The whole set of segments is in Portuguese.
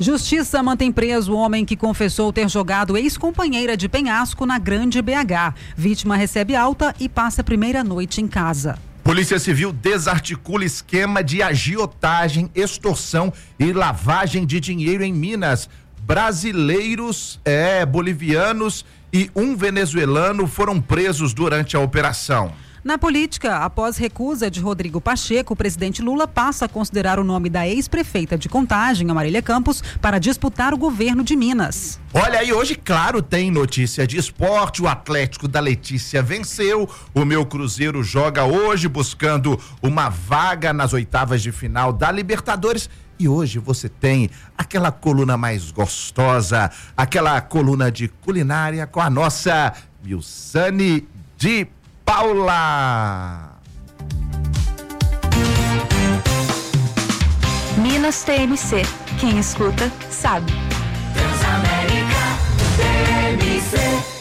Justiça mantém preso o homem que confessou ter jogado ex-companheira de penhasco na Grande BH. Vítima recebe alta e passa a primeira noite em casa. Polícia Civil desarticula esquema de agiotagem, extorsão e lavagem de dinheiro em Minas. Brasileiros, bolivianos e um venezuelano foram presos durante a operação. Na política, após recusa de Rodrigo Pacheco, o presidente Lula passa a considerar o nome da ex-prefeita de Contagem, Marília Campos, para disputar o governo de Minas. Olha aí, hoje, claro, tem notícia de esporte. O Atlético da Letícia venceu. O meu Cruzeiro joga hoje buscando uma vaga nas oitavas de final da Libertadores. E hoje você tem aquela coluna mais gostosa, aquela coluna de culinária com a nossa Milsane de Paula. Minas TMC. Quem escuta, sabe. Transamérica TMC.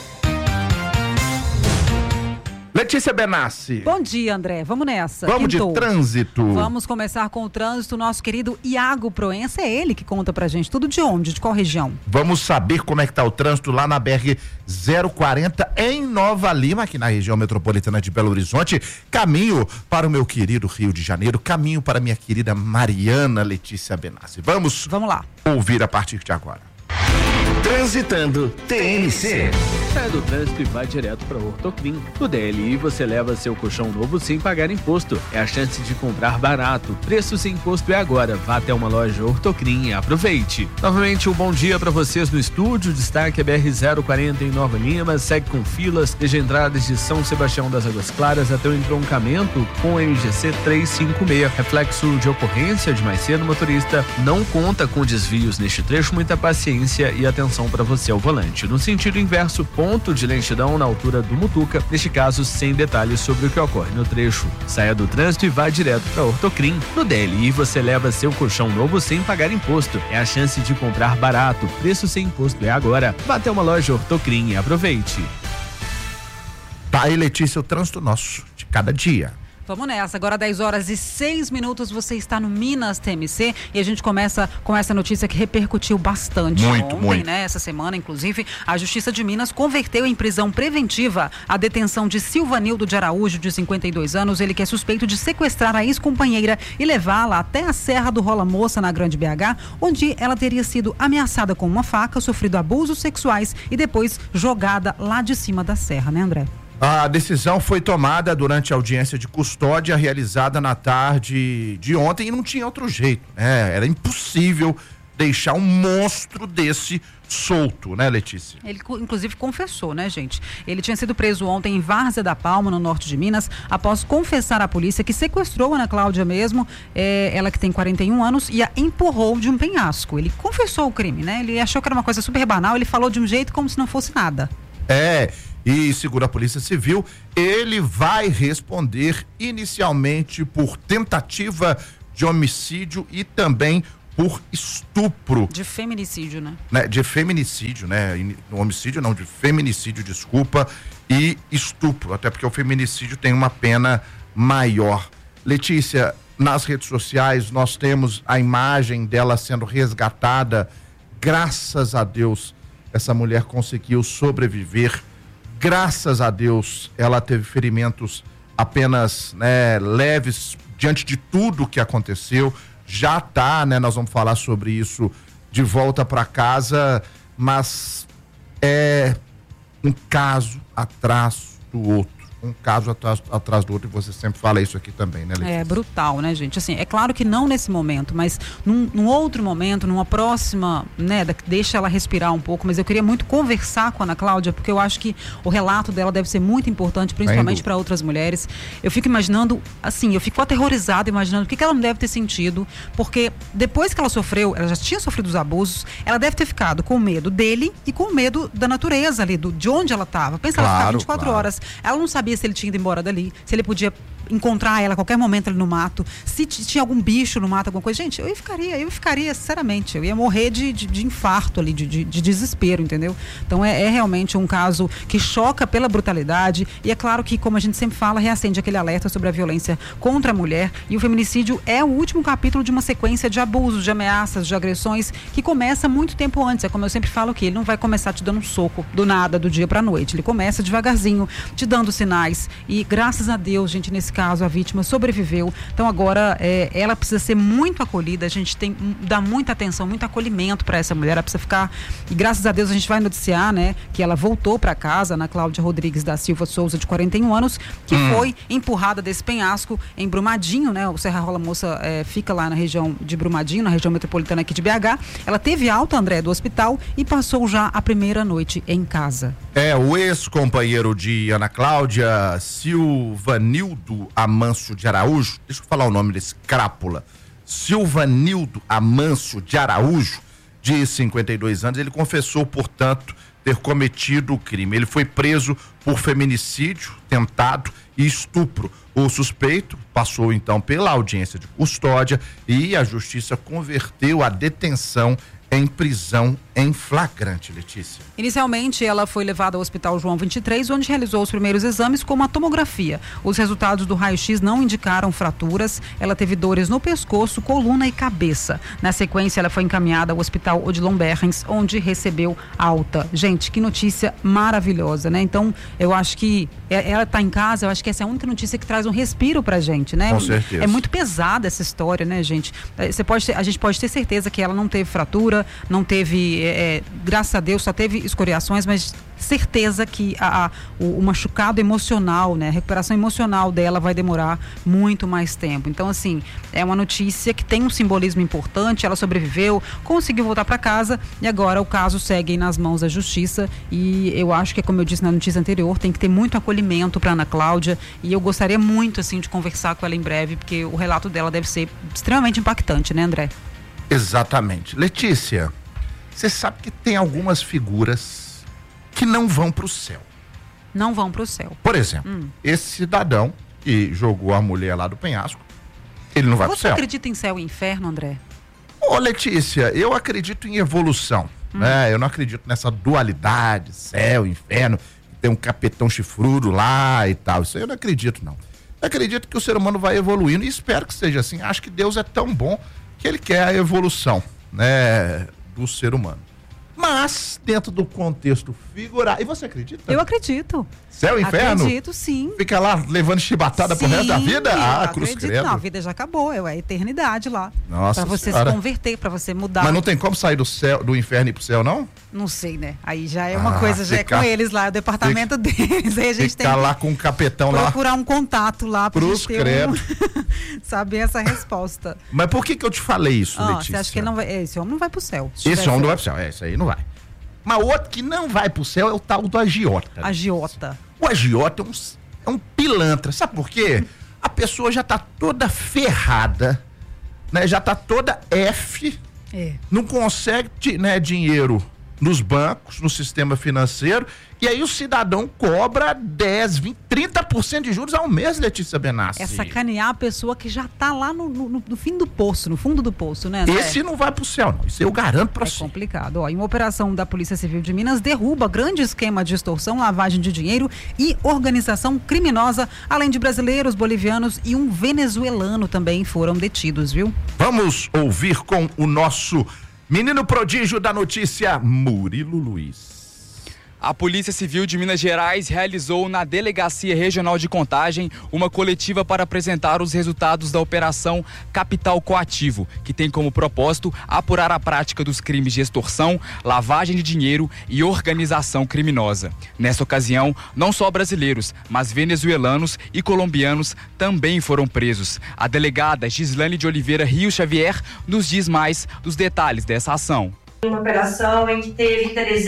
Letícia Benassi. Bom dia, André. Vamos nessa. Vamos de trânsito. Vamos começar com o trânsito. Nosso querido Iago Proença, é ele que conta pra gente tudo de onde, de qual região. Vamos saber como é que tá o trânsito lá na BR-040 em Nova Lima, aqui na região metropolitana de Belo Horizonte. Caminho para o meu querido Rio de Janeiro, caminho para minha querida Mariana Letícia Benassi. Vamos lá ouvir a partir de agora. Transitando TNC. Sai do trânsito e vai direto para Ortoclin. No DLI você leva seu colchão novo sem pagar imposto. É a chance de comprar barato. Preço sem imposto é agora. Vá até uma loja Ortoclin e aproveite. Novamente um bom dia para vocês no estúdio. Destaque a BR-040 em Nova Lima. Segue com filas desde entradas de São Sebastião das Águas Claras até o entroncamento com a MGC 356. Reflexo de ocorrência de mais cedo, o motorista não conta com desvios neste trecho. Muita paciência e atenção para você ao volante. No sentido inverso, ponto de lentidão na altura do Mutuca, neste caso sem detalhes sobre o que ocorre no trecho. Saia do trânsito e vá direto para Ortoclin. No DLI você leva seu colchão novo sem pagar imposto. É a chance de comprar barato. Preço sem imposto é agora. Vá até uma loja Ortoclin e aproveite. Tá aí, Letícia, o trânsito nosso de cada dia. Vamos nessa, agora 10h06, você está no Minas TMC e a gente começa com essa notícia que repercutiu bastante ontem, né? Essa semana, inclusive, a Justiça de Minas converteu em prisão preventiva a detenção de Silvanildo de Araújo, de 52 anos, ele que é suspeito de sequestrar a ex-companheira e levá-la até a Serra do Rola Moça, na Grande BH, onde ela teria sido ameaçada com uma faca, sofrido abusos sexuais e depois jogada lá de cima da serra, né, André? A decisão foi tomada durante a audiência de custódia realizada na tarde de ontem e não tinha outro jeito, né? Era impossível deixar um monstro desse solto, né, Letícia? Ele, inclusive, confessou, né, gente? Ele tinha sido preso ontem em Várzea da Palma, no norte de Minas, após confessar à polícia que sequestrou a Ana Cláudia mesmo, ela que tem 41 anos, e a empurrou de um penhasco. Ele confessou o crime, né? Ele achou que era uma coisa super banal, ele falou de um jeito como se não fosse nada. E segundo a Polícia Civil, ele vai responder inicialmente por tentativa de homicídio e também por estupro. De feminicídio, né? De feminicídio, né? Homicídio não, de feminicídio, desculpa, e estupro, até porque o feminicídio tem uma pena maior. Letícia, nas redes sociais nós temos a imagem dela sendo resgatada. Graças a Deus, essa mulher conseguiu sobreviver. Graças a Deus, ela teve ferimentos apenas, né, leves diante de tudo que aconteceu. Já tá, né, nós vamos falar sobre isso, de volta para casa, mas é um caso atrás do outro. Um caso atrás do outro, e você sempre fala isso aqui também, né, Letícia? É brutal, né, gente? Assim, é claro que não nesse momento, mas num outro momento, numa próxima, né, deixa ela respirar um pouco, mas eu queria muito conversar com a Ana Cláudia, porque eu acho que o relato dela deve ser muito importante, principalmente para outras mulheres. Eu fico imaginando, assim, eu fico aterrorizada imaginando o que ela não deve ter sentido, porque depois que ela sofreu, ela já tinha sofrido os abusos, ela deve ter ficado com medo dele e com medo da natureza ali, de onde ela estava. Pensa, ela ficava 24 horas, ela não sabia sabia se ele tinha ido embora dali, se ele podia encontrar ela a qualquer momento ali no mato, se tinha algum bicho no mato, alguma coisa. Gente, eu ficaria, sinceramente, eu ia morrer de infarto ali, de desespero, entendeu? Então é realmente um caso que choca pela brutalidade e é claro que, como a gente sempre fala, reacende aquele alerta sobre a violência contra a mulher, e o feminicídio é o último capítulo de uma sequência de abusos, de ameaças, de agressões que começa muito tempo antes. É como eu sempre falo, que ele não vai começar te dando um soco do nada, do dia pra noite. Ele começa devagarzinho, te dando sinais, e graças a Deus, gente, nesse caso a vítima sobreviveu. Então agora ela precisa ser muito acolhida, a gente tem que dar muita atenção, muito acolhimento para essa mulher. Ela precisa ficar, e graças a Deus a gente vai noticiar, né, que ela voltou para casa, Ana Cláudia Rodrigues da Silva Souza, de 41 anos, que foi empurrada desse penhasco em Brumadinho, né? O Serra Rola Moça fica lá na região de Brumadinho, na região metropolitana aqui de BH. Ela teve alta, André, do hospital e passou já a primeira noite em casa. O ex-companheiro de Ana Cláudia, Silvanildo Amâncio de Araújo, deixa eu falar o nome desse crápula, Silvanildo Amâncio de Araújo, de 52 anos, ele confessou, portanto, ter cometido o crime. Ele foi preso por feminicídio tentado e estupro. O suspeito passou então pela audiência de custódia e a justiça converteu a detenção em prisão em flagrante, Letícia. Inicialmente, ela foi levada ao Hospital João 23, onde realizou os primeiros exames, como a tomografia. Os resultados do raio-x não indicaram fraturas. Ela teve dores no pescoço, coluna e cabeça. Na sequência, ela foi encaminhada ao Hospital Odilon Berrens, onde recebeu alta. Gente, que notícia maravilhosa, né? Então, eu acho que ela está em casa, eu acho que essa é a única notícia que traz um respiro pra gente, né? Com certeza. É muito pesada essa história, né, gente? A gente pode ter certeza que ela não teve fratura, não teve, graças a Deus, só teve escoriações, mas certeza que o machucado emocional, né, a recuperação emocional dela vai demorar muito mais tempo. Então, assim, é uma notícia que tem um simbolismo importante. Ela sobreviveu, conseguiu voltar para casa e agora o caso segue nas mãos da justiça. E eu acho que, como eu disse na notícia anterior, tem que ter muito acolhimento para Ana Cláudia, e eu gostaria muito, assim, de conversar com ela em breve, porque o relato dela deve ser extremamente impactante, né, André? Exatamente. Letícia, você sabe que tem algumas figuras que não vão para o céu. Não vão para o céu. Por exemplo, esse cidadão que jogou a mulher lá do penhasco, ele não vai para o céu. Você acredita em céu e inferno, André? Ô, Letícia, eu acredito em evolução, né? Eu não acredito nessa dualidade, céu, inferno, tem um capetão chifrudo lá e tal. Isso aí eu não acredito, não. Eu acredito que o ser humano vai evoluindo e espero que seja assim. Acho que Deus é tão bom que ele quer a evolução, né, do ser humano. Mas, dentro do contexto figural... E você acredita? Eu acredito. Céu e inferno? Acredito, sim. Fica lá levando chibatada pro resto da vida? Ah, cruz credo. Não, a vida já acabou, é a eternidade lá. Nossa Pra você senhora. se converter, pra você mudar. Mas não tem como sair do céu, do inferno e ir pro céu, não? Não sei, né? Aí já é uma coisa, já é com eles lá, o departamento deles. Aí a gente tem que que lá com o capetão procurar um contato lá pra cruz gente ter credo. saber essa resposta. Mas por que eu te falei isso, Letícia? Você acha que ele não vai... Esse homem não vai pro céu. Esse homem não vai pro céu, esse aí não vai. Mas outro que não vai pro céu é o tal do agiota. Agiota. O agiota é um pilantra. Sabe por quê? A pessoa já tá toda ferrada, né? Já tá toda F. Não consegue, né, dinheiro nos bancos, no sistema financeiro. E aí o cidadão cobra 10, 20, 30% de juros ao mês, Letícia Benassi. É sacanear a pessoa que já tá lá no fim do poço, no fundo do poço, né, André? Esse não vai pro céu, não. Isso eu garanto pra você. É complicado. Ó, em uma operação da Polícia Civil de Minas, derruba grande esquema de extorsão, lavagem de dinheiro e organização criminosa, além de brasileiros, bolivianos e um venezuelano também foram detidos, viu? Vamos ouvir com o nosso menino prodígio da notícia, Murilo Luiz. A Polícia Civil de Minas Gerais realizou na Delegacia Regional de Contagem uma coletiva para apresentar os resultados da Operação Capital Coativo, que tem como propósito apurar a prática dos crimes de extorsão, lavagem de dinheiro e organização criminosa. Nessa ocasião, não só brasileiros, mas venezuelanos e colombianos também foram presos. A delegada Gislane de Oliveira Rio Xavier nos diz mais dos detalhes dessa ação. Uma operação em que teve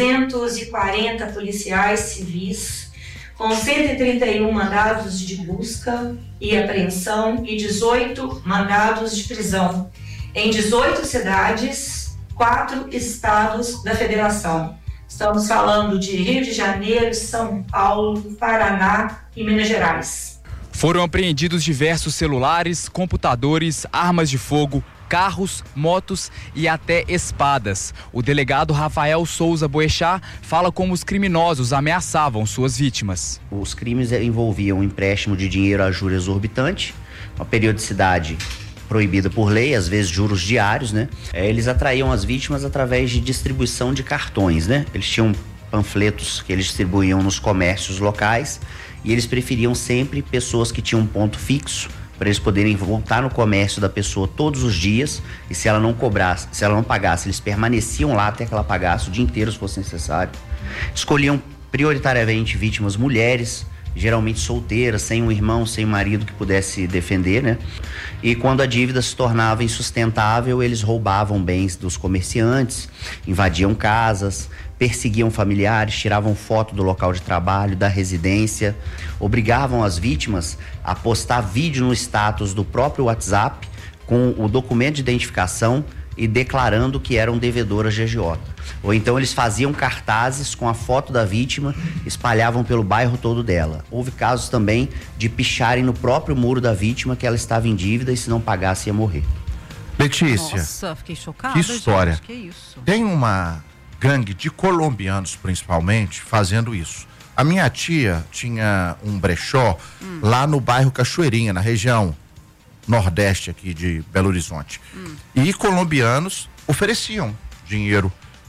340 policiais civis, com 131 mandados de busca e apreensão e 18 mandados de prisão, em 18 cidades, 4 estados da federação, Estamos falando de Rio de Janeiro, São Paulo, Paraná e Minas Gerais. Foram apreendidos diversos celulares, computadores, armas de fogo, carros, motos e até espadas. O delegado Rafael Souza Boechat fala como os criminosos ameaçavam suas vítimas. Os crimes envolviam empréstimo de dinheiro a juros exorbitante, uma periodicidade proibida por lei, às vezes juros diários, né? Eles atraíam as vítimas através de distribuição de cartões, né? Eles tinham panfletos que eles distribuíam nos comércios locais e eles preferiam sempre pessoas que tinham um ponto fixo para eles poderem voltar no comércio da pessoa todos os dias, e se ela não cobrasse, se ela não pagasse, eles permaneciam lá até que ela pagasse o dia inteiro se fosse necessário. Escolhiam prioritariamente vítimas mulheres, geralmente solteiras, sem um irmão, sem um marido que pudesse defender, né? E quando a dívida se tornava insustentável, eles roubavam bens dos comerciantes, invadiam casas, perseguiam familiares, tiravam foto do local de trabalho, da residência, obrigavam as vítimas a postar vídeo no status do próprio WhatsApp com o documento de identificação e declarando que eram devedoras de agiota. Ou então eles faziam cartazes com a foto da vítima, espalhavam pelo bairro todo dela. Houve casos também de picharem no próprio muro da vítima que ela estava em dívida e se não pagasse ia morrer. Letícia, nossa, fiquei chocada, que história. gente, que isso? Tem uma gangue de colombianos, principalmente, fazendo isso. A minha tia tinha um brechó lá no bairro Cachoeirinha, na região nordeste aqui de Belo Horizonte. E colombianos ofereciam dinheiro,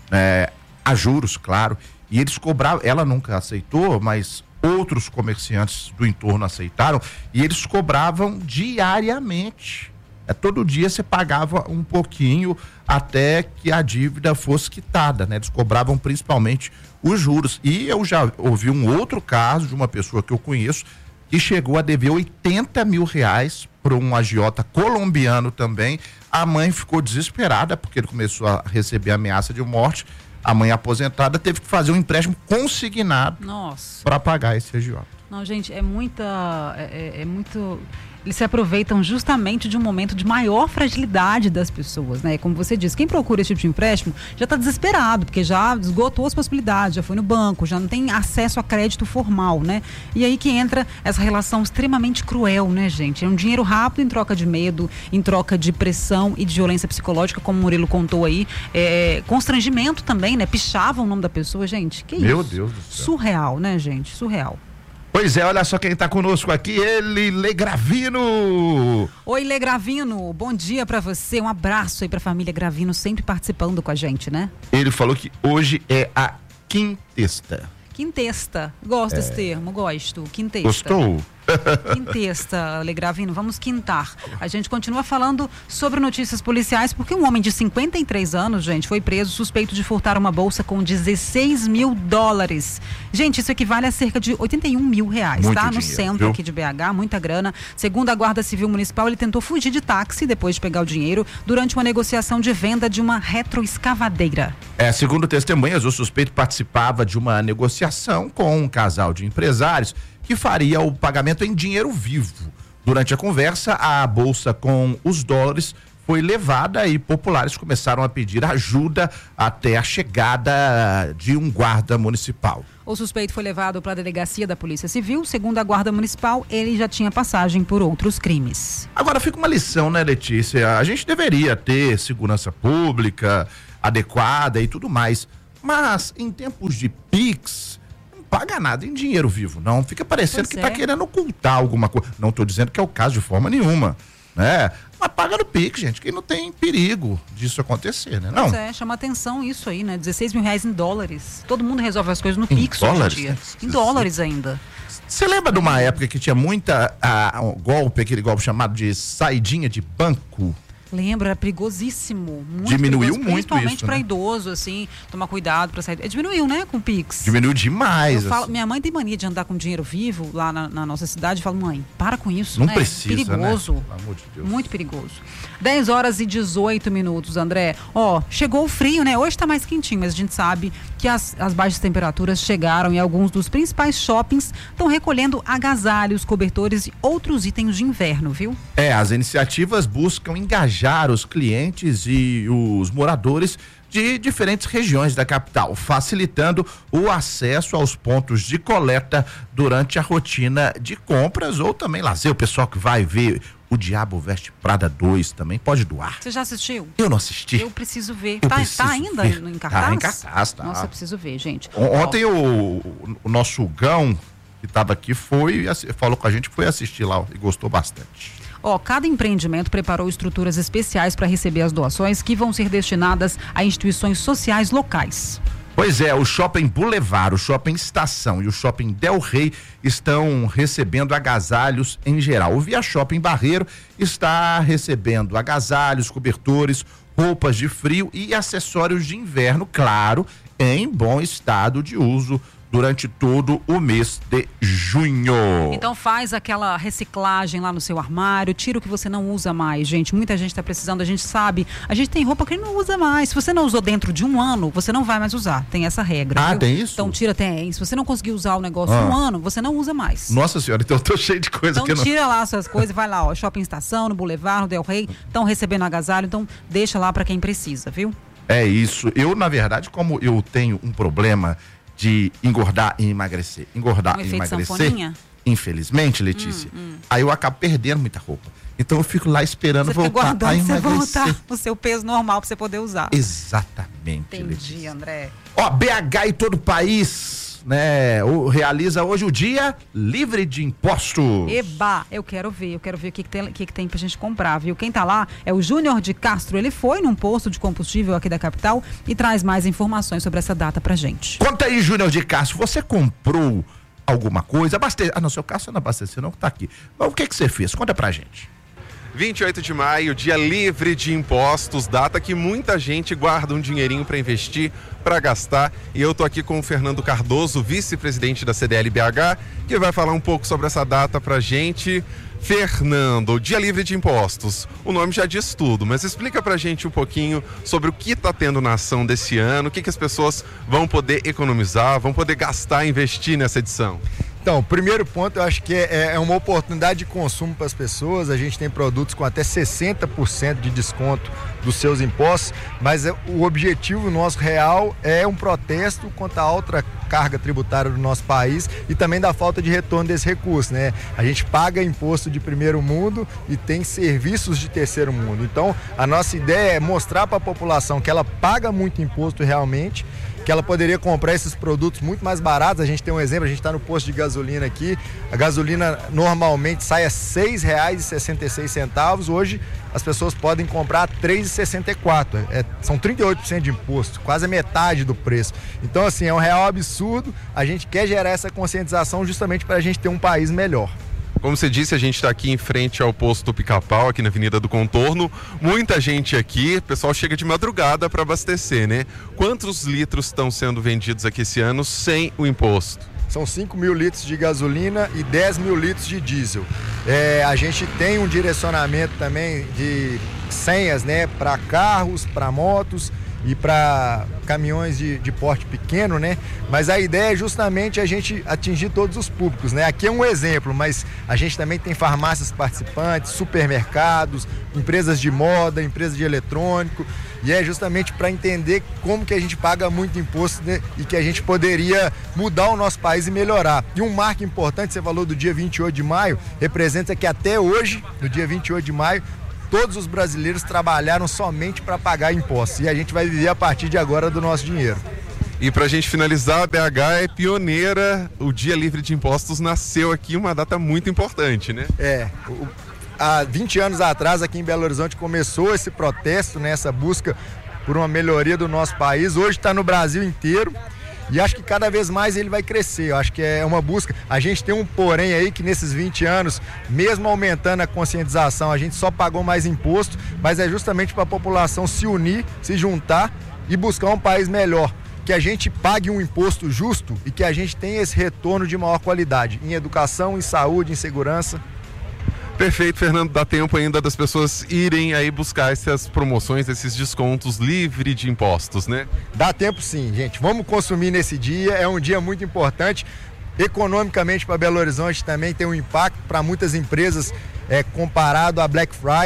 a juros, claro, e eles cobravam, ela nunca aceitou, mas outros comerciantes do entorno aceitaram, e eles cobravam diariamente. Todo dia você pagava um pouquinho até que a dívida fosse quitada, né? Eles cobravam principalmente os juros. E eu já ouvi um outro caso de uma pessoa que eu conheço que chegou a dever R$80 mil para um agiota colombiano também. A mãe ficou desesperada porque ele começou a receber ameaça de morte. A mãe aposentada teve que fazer um empréstimo consignado para pagar esse agiota. Não, gente, é muito... Eles se aproveitam justamente de um momento de maior fragilidade das pessoas, né? Como você disse, quem procura esse tipo de empréstimo já está desesperado, porque já esgotou as possibilidades, já foi no banco, já não tem acesso a crédito formal, né? E aí que entra essa relação extremamente cruel, né, gente? É um dinheiro rápido em troca de medo, em troca de pressão e de violência psicológica, como o Murilo contou aí. Constrangimento também, né? Pichavam o nome da pessoa, gente. Que isso? Meu Deus do céu. Surreal, né, gente? Surreal. Pois é, olha só quem está conosco aqui, ele, Lê Gravino. Oi, Lê Gravino, bom dia pra você, um abraço aí pra família Gravino, sempre participando com a gente, né? Ele falou que hoje é a quintesta. Quintesta, gosto desse termo, gosto, quintesta. Gostou? Quintesta, Lê Gravino, vamos quintar. A gente continua falando sobre notícias policiais, porque um homem de 53 anos, gente, foi preso suspeito de furtar uma bolsa com $16 mil. Gente, isso equivale a cerca de R$81 mil, muito tá? No centro, viu? Aqui de BH, muita grana. Segundo a Guarda Civil Municipal, ele tentou fugir de táxi depois de pegar o dinheiro durante uma negociação de venda de uma retroescavadeira. Segundo testemunhas, o suspeito participava de uma negociação com um casal de empresários que faria o pagamento em dinheiro vivo. Durante a conversa, a bolsa com os dólares foi levada e populares começaram a pedir ajuda até a chegada de um guarda municipal. O suspeito foi levado para a delegacia da Polícia Civil. Segundo a Guarda Municipal, ele já tinha passagem por outros crimes. Agora fica uma lição, né, Letícia? A gente deveria ter segurança pública adequada e tudo mais, mas em tempos de Pix, paga nada em dinheiro vivo, não. Fica parecendo que tá querendo ocultar alguma coisa. Não tô dizendo que é o caso de forma nenhuma, né? Mas paga no Pix, gente, que não tem perigo disso acontecer, né? Não. Chama atenção isso aí, né? R$16 mil em dólares. Todo mundo resolve as coisas no Pix dólares, hoje em dia. Em dólares ainda. Você lembra de uma época que tinha muita aquele golpe chamado de saidinha de banco? Lembro, era perigosíssimo. Muito diminuiu perigoso, muito principalmente isso, para né? Idoso, assim, tomar cuidado para sair. Diminuiu, né, com o Pix. Diminuiu demais. Minha mãe tem mania de andar com dinheiro vivo lá na nossa cidade. Eu falo, mãe, para com isso, não né? Precisa, perigoso. Né? Pelo amor de Deus. Muito perigoso. 10h18, André. Chegou o frio, né? Hoje tá mais quentinho, mas a gente sabe que as baixas temperaturas chegaram e alguns dos principais shoppings estão recolhendo agasalhos, cobertores e outros itens de inverno, viu? As iniciativas buscam engajar privilegiar os clientes e os moradores de diferentes regiões da capital, facilitando o acesso aos pontos de coleta durante a rotina de compras ou também lazer. O pessoal que vai ver O Diabo Veste Prada 2 também pode doar. Você já assistiu? Eu não assisti. Eu preciso ver. Tá ainda ver. em cartaz? Tá em cartaz, tá. Nossa, eu preciso ver, gente. Ontem o nosso Gão, que estava aqui, falou com a gente, foi assistir lá e gostou bastante. Cada empreendimento preparou estruturas especiais para receber as doações que vão ser destinadas a instituições sociais locais. Pois é, o Shopping Boulevard, o Shopping Estação e o Shopping Del Rey estão recebendo agasalhos em geral. O Via Shopping Barreiro está recebendo agasalhos, cobertores, roupas de frio e acessórios de inverno, claro, em bom estado de uso durante todo o mês de junho. Então faz aquela reciclagem lá no seu armário, tira o que você não usa mais, gente. Muita gente está precisando, a gente sabe. A gente tem roupa que não usa mais. Se você não usou dentro de um ano, você não vai mais usar. Tem essa regra. Viu? Tem isso? Então tem. Se você não conseguir usar o negócio um ano, você não usa mais. Nossa senhora, então eu tô cheio de coisa então, tira lá suas coisas e vai lá, Shopping Estação, no Boulevard, no Del Rey, estão recebendo agasalho, então deixa lá para quem precisa, viu? É isso. Eu, na verdade, como eu tenho um problema de engordar e emagrecer. Sanfoninha? Infelizmente, Letícia. Aí eu acabo perdendo muita roupa. Então eu fico lá esperando voltar a emagrecer. Você voltar o seu peso normal para você poder usar. Exatamente, Entendi, Letícia. André. BH e todo o país, né, realiza hoje o Dia Livre de Impostos. Eba, eu quero ver o que tem pra gente comprar, viu? Quem tá lá é o Júnior de Castro, ele foi num posto de combustível aqui da capital e traz mais informações sobre essa data pra gente. Conta aí, Júnior de Castro, você comprou alguma coisa? Não, seu carro você não abasteceu, não, tá aqui. Mas o que você fez? Conta pra gente. 28 de maio, Dia Livre de Impostos, data que muita gente guarda um dinheirinho para investir, para gastar. E eu tô aqui com o Fernando Cardoso, vice-presidente da CDL BH, que vai falar um pouco sobre essa data pra gente. Fernando, Dia Livre de Impostos, o nome já diz tudo, mas explica pra gente um pouquinho sobre o que está tendo na ação desse ano, o que as pessoas vão poder economizar, vão poder gastar e investir nessa edição. Então, o primeiro ponto eu acho que é uma oportunidade de consumo para as pessoas. A gente tem produtos com até 60% de desconto dos seus impostos, mas o objetivo nosso real é um protesto contra a alta carga tributária do nosso país e também da falta de retorno desse recurso, né? A gente paga imposto de primeiro mundo e tem serviços de terceiro mundo. Então, a nossa ideia é mostrar para a população que ela paga muito imposto realmente, que ela poderia comprar esses produtos muito mais baratos. A gente tem um exemplo, a gente está no posto de gasolina aqui, a gasolina normalmente sai a R$ 6,66, hoje as pessoas podem comprar R$ 3,64, são 38% de imposto, quase a metade do preço. Então assim, é um real absurdo, a gente quer gerar essa conscientização justamente para a gente ter um país melhor. Como você disse, a gente está aqui em frente ao posto do Pica-Pau, aqui na Avenida do Contorno. Muita gente aqui, o pessoal chega de madrugada para abastecer, né? Quantos litros estão sendo vendidos aqui esse ano sem o imposto? São 5 mil litros de gasolina e 10 mil litros de diesel. A gente tem um direcionamento também de senhas, né? Para carros, para motos e para caminhões de porte pequeno, né? Mas a ideia é justamente a gente atingir todos os públicos, né? Aqui é um exemplo, mas a gente também tem farmácias participantes, supermercados, empresas de moda, empresas de eletrônico, e é justamente para entender como que a gente paga muito imposto, né? E que a gente poderia mudar o nosso país e melhorar. E um marco importante, você falou do dia 28 de maio, representa que até hoje, no dia 28 de maio, todos os brasileiros trabalharam somente para pagar impostos. E a gente vai viver a partir de agora do nosso dinheiro. E para a gente finalizar, a BH é pioneira. O Dia Livre de Impostos nasceu aqui, uma data muito importante, né? Há 20 anos atrás, aqui em Belo Horizonte, começou esse protesto, né, essa busca por uma melhoria do nosso país. Hoje está no Brasil inteiro. E acho que cada vez mais ele vai crescer. Eu acho que é uma busca. A gente tem um porém aí que nesses 20 anos, mesmo aumentando a conscientização, a gente só pagou mais imposto, mas é justamente para a população se unir, se juntar e buscar um país melhor. Que a gente pague um imposto justo e que a gente tenha esse retorno de maior qualidade em educação, em saúde, em segurança. Perfeito, Fernando. Dá tempo ainda das pessoas irem aí buscar essas promoções, esses descontos livre de impostos, né? Dá tempo sim, gente. Vamos consumir nesse dia. É um dia muito importante. Economicamente para Belo Horizonte também tem um impacto para muitas empresas comparado a Black Friday.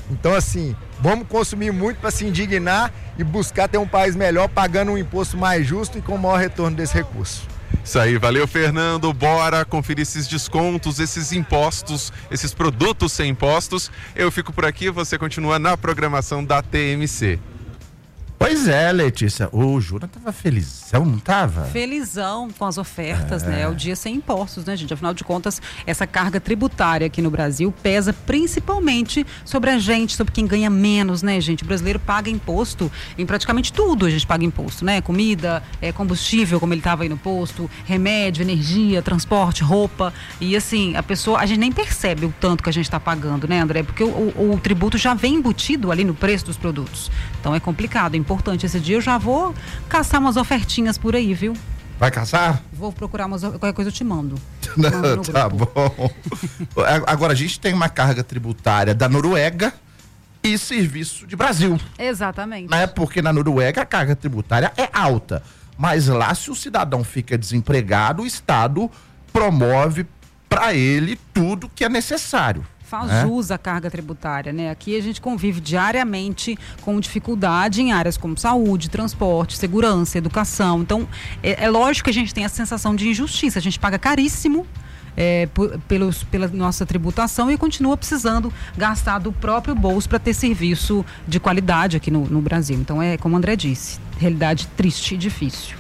Então, assim, vamos consumir muito para se indignar e buscar ter um país melhor, pagando um imposto mais justo e com maior retorno desse recurso. Isso aí, valeu, Fernando. Bora conferir esses descontos, esses impostos, esses produtos sem impostos. Eu fico por aqui, você continua na programação da TMC. Pois é, Letícia, o Jura tava felizão, não tava? Felizão com as ofertas, né? É o dia sem impostos, né, gente? Afinal de contas, essa carga tributária aqui no Brasil pesa principalmente sobre a gente, sobre quem ganha menos, né, gente? O brasileiro paga imposto em praticamente tudo, a gente paga imposto, né? Comida, combustível, como ele tava aí no posto, remédio, energia, transporte, roupa. E assim, a gente nem percebe o tanto que a gente tá pagando, né, André? Porque o tributo já vem embutido ali no preço dos produtos. Então é complicado, importante esse dia. Eu já vou caçar umas ofertinhas por aí, viu? Vai caçar? Vou procurar qualquer coisa eu te mando. Tá bom. Agora, a gente tem uma carga tributária da Noruega e serviço de Brasil. Exatamente. Né? Porque na Noruega a carga tributária é alta. Mas lá, se o cidadão fica desempregado, o Estado promove para ele tudo que é necessário. Faz jus à carga tributária, né? Aqui a gente convive diariamente com dificuldade em áreas como saúde, transporte, segurança, educação. Então, é lógico que a gente tem a sensação de injustiça. A gente paga caríssimo pela nossa tributação e continua precisando gastar do próprio bolso para ter serviço de qualidade aqui no Brasil. Então, como o André disse, realidade triste e difícil.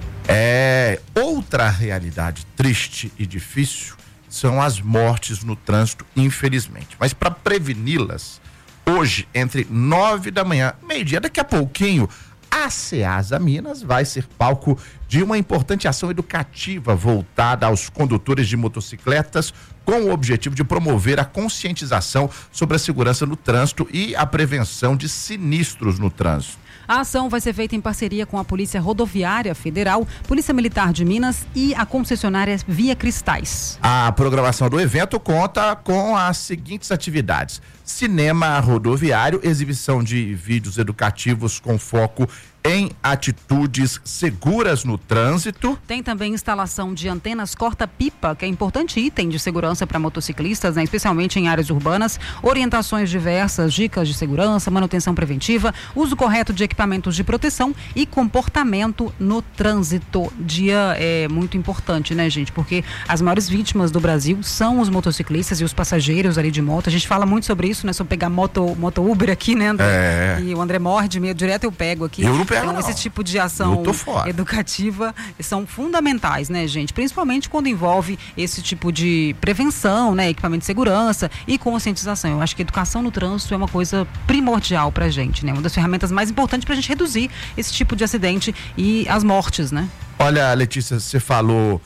Outra realidade triste e difícil são as mortes no trânsito, infelizmente. Mas para preveni-las, hoje, entre 9 da manhã, meio-dia, daqui a pouquinho, a Ceasa Minas vai ser palco de uma importante ação educativa voltada aos condutores de motocicletas, com o objetivo de promover a conscientização sobre a segurança no trânsito e a prevenção de sinistros no trânsito. A ação vai ser feita em parceria com a Polícia Rodoviária Federal, Polícia Militar de Minas e a concessionária Via Cristais. A programação do evento conta com as seguintes atividades: cinema rodoviário, exibição de vídeos educativos com foco em atitudes seguras no trânsito. Tem também instalação de antenas corta-pipa, que é importante item de segurança para motociclistas, né? Especialmente em áreas urbanas, orientações diversas, dicas de segurança, manutenção preventiva, uso correto de equipamentos de proteção e comportamento no trânsito. Dia muito importante, né, gente? Porque as maiores vítimas do Brasil são os motociclistas e os passageiros ali de moto. A gente fala muito sobre isso, né? Sobre pegar moto Uber aqui, né, André? E o André morre de medo, direto eu pego aqui. Então, esse tipo de ação educativa são fundamentais, né, gente? Principalmente quando envolve esse tipo de prevenção, né? Equipamento de segurança e conscientização. Eu acho que educação no trânsito é uma coisa primordial pra gente, né? Uma das ferramentas mais importantes pra gente reduzir esse tipo de acidente e as mortes, né? Olha, Letícia, você falou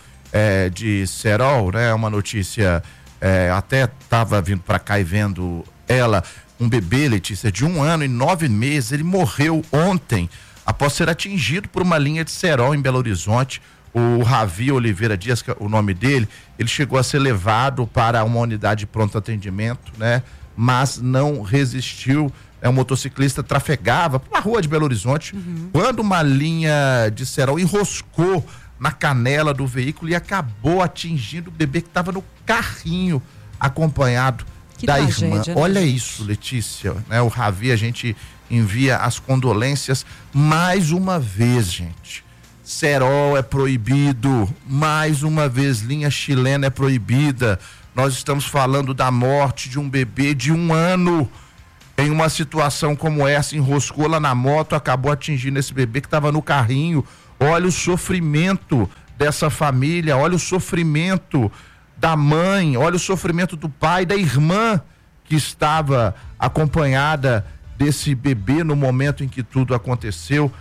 de cerol, né? Uma notícia, até estava vindo pra cá e vendo ela, um bebê, Letícia, de 1 ano e 9 meses, ele morreu ontem após ser atingido por uma linha de cerol em Belo Horizonte. O Ravi Oliveira Dias, que é o nome dele, ele chegou a ser levado para uma unidade de pronto atendimento, né? Mas não resistiu. Um motociclista trafegava por uma rua de Belo Horizonte, quando uma linha de cerol enroscou na canela do veículo e acabou atingindo o bebê que estava no carrinho, acompanhado da irmã. Olha isso, Letícia, né? O Ravi, a gente envia as condolências mais uma vez, gente. Cerol é proibido, mais uma vez, linha chilena é proibida. Nós estamos falando da morte de um bebê de 1 ano em uma situação como essa, enroscou lá na moto, acabou atingindo esse bebê que estava no carrinho. Olha o sofrimento dessa família, olha o sofrimento da mãe, olha o sofrimento do pai, da irmã que estava acompanhada desse bebê no momento em que tudo aconteceu.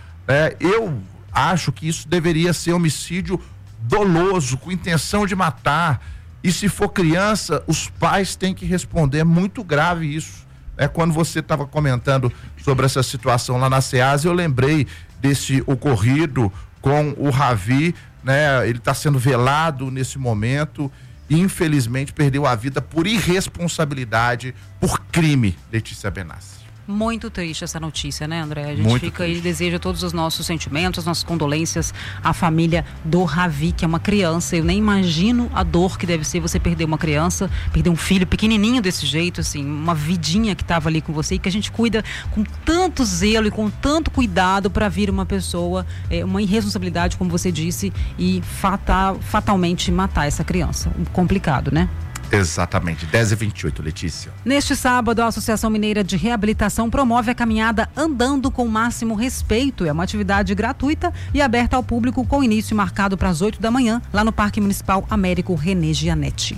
Eu acho que isso deveria ser homicídio doloso, com intenção de matar. E se for criança, os pais têm que responder. É muito grave isso. Quando você estava comentando sobre essa situação lá na Ceasa, eu lembrei desse ocorrido com o Ravi, né? Ele está sendo velado nesse momento e infelizmente perdeu a vida por irresponsabilidade, por crime, Letícia Benassi. Muito triste essa notícia, né, André? A gente Muito fica triste. e deseja todos os nossos sentimentos, as nossas condolências à família do Ravi, que é uma criança. Eu nem imagino a dor que deve ser você perder uma criança, perder um filho pequenininho desse jeito, assim, uma vidinha que estava ali com você e que a gente cuida com tanto zelo e com tanto cuidado para vir uma pessoa, uma irresponsabilidade, como você disse, e fatalmente matar essa criança. Complicado, né? Exatamente, 10h28, Letícia. Neste sábado, a Associação Mineira de Reabilitação promove a caminhada Andando com o Máximo Respeito. É uma atividade gratuita e aberta ao público, com início marcado para as 8 da manhã, lá no Parque Municipal Américo René Gianetti.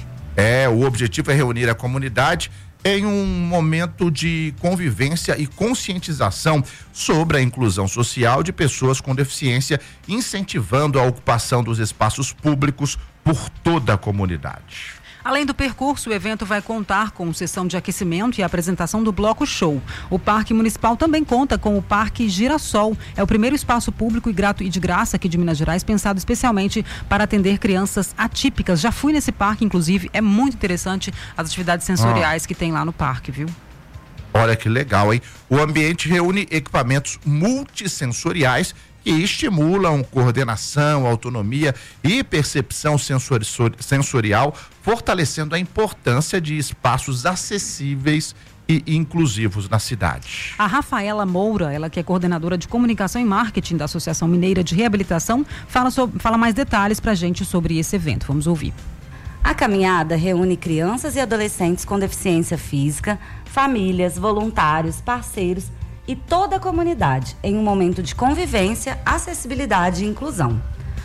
O objetivo é reunir a comunidade em um momento de convivência e conscientização sobre a inclusão social de pessoas com deficiência, incentivando a ocupação dos espaços públicos por toda a comunidade. Além do percurso, o evento vai contar com sessão de aquecimento e apresentação do Bloco Show. O Parque Municipal também conta com o Parque Girassol. É o primeiro espaço público e de graça aqui de Minas Gerais, pensado especialmente para atender crianças atípicas. Já fui nesse parque, inclusive, é muito interessante as atividades sensoriais que tem lá no parque, viu? Olha que legal, hein? O ambiente reúne equipamentos multissensoriais que estimulam coordenação, autonomia e percepção sensorial, fortalecendo a importância de espaços acessíveis e inclusivos na cidade. A Rafaela Moura, ela que é coordenadora de comunicação e marketing da Associação Mineira de Reabilitação, fala mais detalhes pra gente sobre esse evento. Vamos ouvir. A caminhada reúne crianças e adolescentes com deficiência física, famílias, voluntários, parceiros e toda a comunidade em um momento de convivência, acessibilidade e inclusão.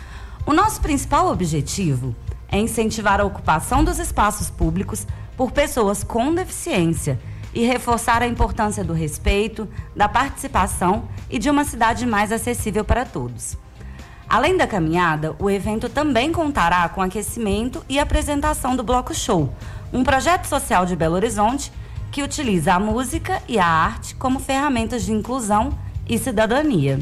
O nosso principal objetivo é incentivar a ocupação dos espaços públicos por pessoas com deficiência e reforçar a importância do respeito, da participação e de uma cidade mais acessível para todos. Além da caminhada, o evento também contará com aquecimento e apresentação do Bloco Show, um projeto social de Belo Horizonte que utiliza a música e a arte como ferramentas de inclusão e cidadania.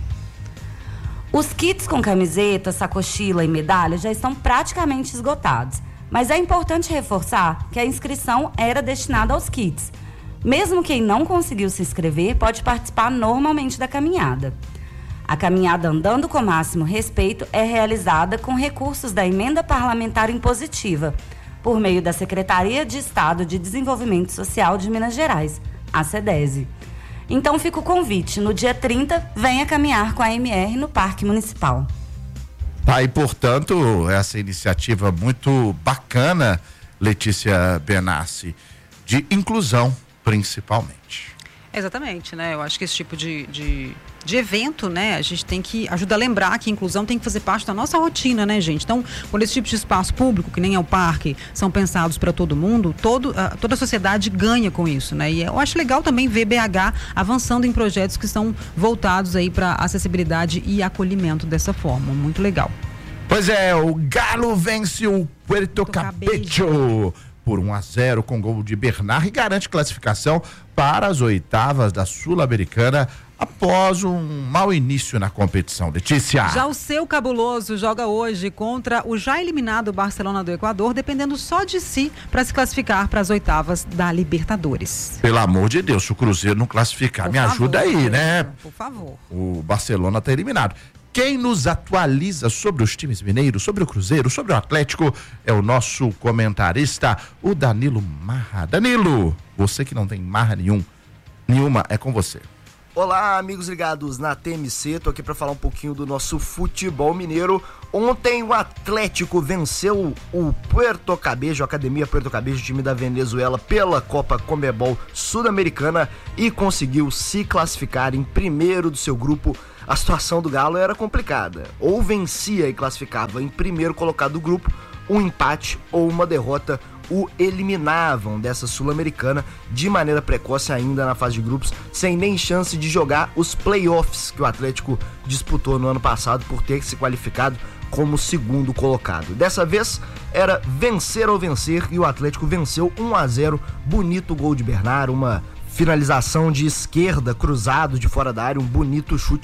Os kits com camiseta, sacochila e medalha já estão praticamente esgotados, mas é importante reforçar que a inscrição era destinada aos kits. Mesmo quem não conseguiu se inscrever pode participar normalmente da caminhada. A caminhada Andando com Máximo Respeito é realizada com recursos da Emenda Parlamentar Impositiva, por meio da Secretaria de Estado de Desenvolvimento Social de Minas Gerais, a SEDESI. Então fica o convite, no dia 30, venha caminhar com a MR no Parque Municipal. E portanto, essa iniciativa muito bacana, Letícia Benassi, de inclusão principalmente. Exatamente, né? Eu acho que esse tipo de evento, né? A gente tem que ajudar a lembrar que a inclusão tem que fazer parte da nossa rotina, né, gente? Então, quando esse tipo de espaço público, que nem é o parque, são pensados para todo mundo, toda a sociedade ganha com isso, né? E eu acho legal também ver BH avançando em projetos que estão voltados aí para acessibilidade e acolhimento dessa forma. Muito legal. Pois é, o Galo vence o Puerto Cabello por 1-0 com gol de Bernard e garante classificação para as oitavas da Sul-Americana após um mau início na competição. Letícia. Já o seu cabuloso joga hoje contra o já eliminado Barcelona do Equador, dependendo só de si para se classificar para as oitavas da Libertadores. Pelo amor de Deus, se o Cruzeiro não classificar, me ajuda aí, né? Por favor. O Barcelona está eliminado. Quem nos atualiza sobre os times mineiros, sobre o Cruzeiro, sobre o Atlético, é o nosso comentarista, o Danilo Marra. Danilo, você que não tem marra nenhuma, é com você. Olá, amigos ligados na TMC, tô aqui para falar um pouquinho do nosso futebol mineiro. Ontem o Atlético venceu o Puerto Cabello, a Academia Puerto Cabello, time da Venezuela, pela Copa Conmebol Sul-Americana e conseguiu se classificar em primeiro do seu grupo. A situação do Galo era complicada, ou vencia e classificava em primeiro colocado do grupo, um empate ou uma derrota o eliminavam dessa Sul-Americana de maneira precoce ainda na fase de grupos, sem nem chance de jogar os playoffs que o Atlético disputou no ano passado por ter se qualificado como segundo colocado. Dessa vez era vencer ou vencer e o Atlético venceu 1-0, bonito gol de Bernard, uma finalização de esquerda cruzado de fora da área, um bonito chute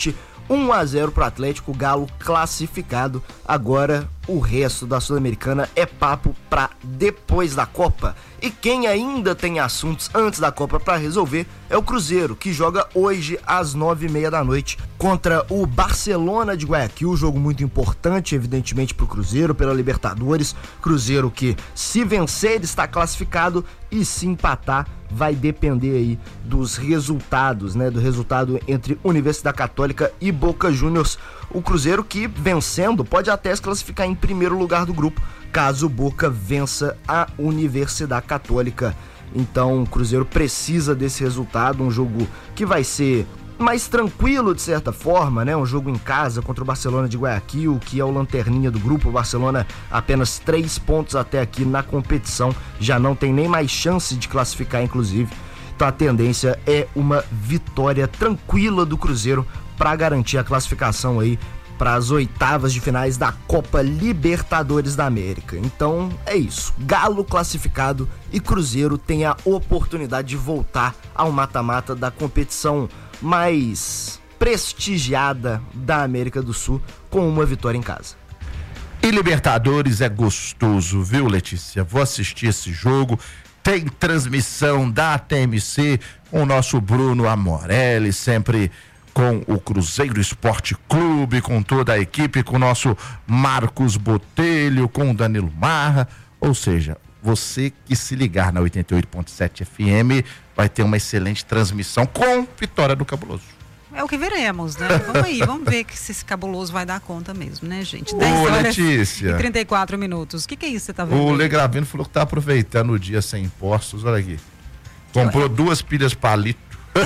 1-0 pro Atlético, Galo classificado. Agora o resto da Sul-Americana é papo pra depois da Copa. E quem ainda tem assuntos antes da Copa para resolver é o Cruzeiro, que joga hoje às 9h30 da noite contra o Barcelona de Guayaquil. Jogo muito importante, evidentemente, para o Cruzeiro, pela Libertadores. Cruzeiro que, se vencer, está classificado, e se empatar, vai depender aí dos resultados, né? Do resultado entre Universidade Católica e Boca Juniors. O Cruzeiro que, vencendo, pode até se classificar em primeiro lugar do grupo, caso o Boca vença a Universidade Católica. Então o Cruzeiro precisa desse resultado, um jogo que vai ser mais tranquilo de certa forma, né? Um jogo em casa contra o Barcelona de Guayaquil, que é o lanterninha do grupo. O Barcelona apenas 3 pontos até aqui na competição, já não tem nem mais chance de classificar, inclusive. Então a tendência é uma vitória tranquila do Cruzeiro para garantir a classificação aí para as oitavas de finais da Copa Libertadores da América. Então é isso, Galo classificado e Cruzeiro tem a oportunidade de voltar ao mata-mata da competição mais prestigiada da América do Sul, com uma vitória em casa. E Libertadores é gostoso, viu, Letícia? Vou assistir esse jogo. Tem transmissão da TMC com o nosso Bruno Amorelli, sempre com o Cruzeiro Esporte Clube, com toda a equipe, com o nosso Marcos Botelho, com o Danilo Marra. Ou seja, você que se ligar na 88.7 FM vai ter uma excelente transmissão com vitória do Cabuloso. É o que veremos, né? Vamos aí, vamos ver se esse Cabuloso vai dar conta mesmo, né, gente? 10 horas Letícia, e 34 minutos. O que é isso que você tá vendo? O Legravino falou que tá aproveitando o dia sem impostos. Olha aqui. Comprou 2 pilhas palito.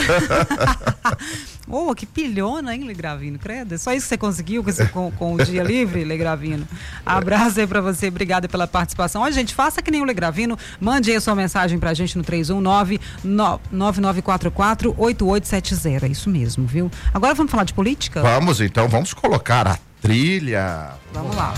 Oh, que pilhona, hein, Legravino? Credo. É só isso que você conseguiu com o dia livre, Legravino? Abraço aí pra você, obrigada pela participação. Ó, gente, faça que nem o Legravino, mande aí a sua mensagem pra gente no 319-9944-8870. É isso mesmo, viu? Agora vamos falar de política? Vamos, então, vamos colocar a trilha. Vamos lá.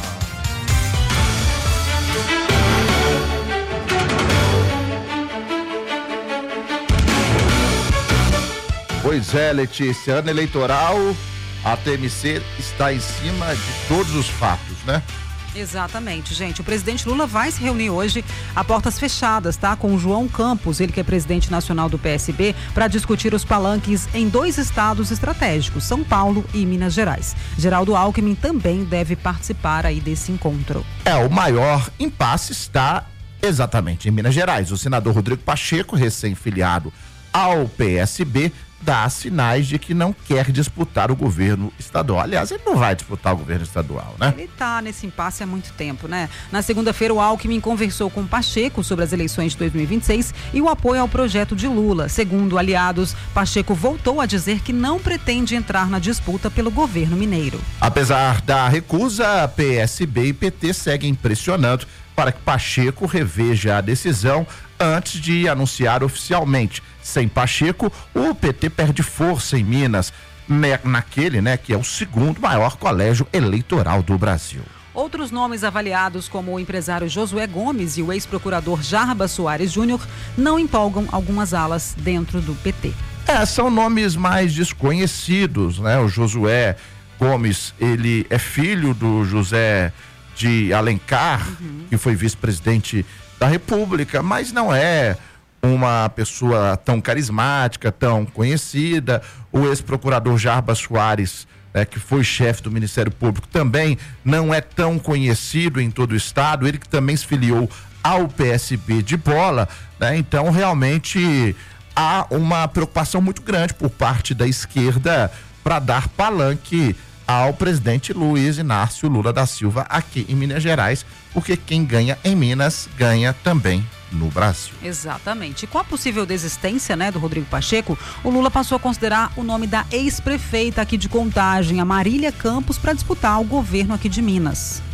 Pois é, Letícia, ano eleitoral, a TMC está em cima de todos os fatos, né? Exatamente, gente. O presidente Lula vai se reunir hoje a portas fechadas, tá? Com o João Campos, ele que é presidente nacional do PSB, para discutir os palanques em 2 estados estratégicos, São Paulo e Minas Gerais. Geraldo Alckmin também deve participar aí desse encontro. O maior impasse está exatamente em Minas Gerais. O senador Rodrigo Pacheco, recém-filiado ao PSB, dá sinais de que não quer disputar o governo estadual. Aliás, ele não vai disputar o governo estadual, né? Ele tá nesse impasse há muito tempo, né? Na segunda-feira, o Alckmin conversou com Pacheco sobre as eleições de 2026 e o apoio ao projeto de Lula. Segundo aliados, Pacheco voltou a dizer que não pretende entrar na disputa pelo governo mineiro. Apesar da recusa, PSB e PT seguem pressionando para que Pacheco reveja a decisão antes de anunciar oficialmente. Sem Pacheco, o PT perde força em Minas, naquele, né, que é o segundo maior colégio eleitoral do Brasil. Outros nomes avaliados, como o empresário Josué Gomes e o ex-procurador Jarbas Soares Júnior, não empolgam algumas alas dentro do PT. São nomes mais desconhecidos, né? O Josué Gomes, ele é filho do José de Alencar, que foi vice-presidente da República, mas não é uma pessoa tão carismática, tão conhecida. O ex-procurador Jarbas Soares, que foi chefe do Ministério Público, também não é tão conhecido em todo o estado. Ele que também se filiou ao PSB de bola, né? Então realmente há uma preocupação muito grande por parte da esquerda para dar palanque ao presidente Luiz Inácio Lula da Silva aqui em Minas Gerais, porque quem ganha em Minas ganha também no Brasil. Exatamente. E com a possível desistência, né, do Rodrigo Pacheco, o Lula passou a considerar o nome da ex-prefeita aqui de Contagem, a Marília Campos, para disputar o governo aqui de Minas.